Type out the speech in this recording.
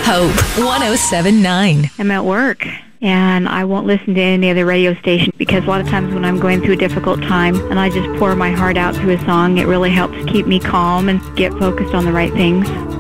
Hope 107.9. I'm at work, and I won't listen to any other radio station because a lot of times when I'm going through a difficult time and I just pour my heart out through a song, it really helps keep me calm and get focused on the right things.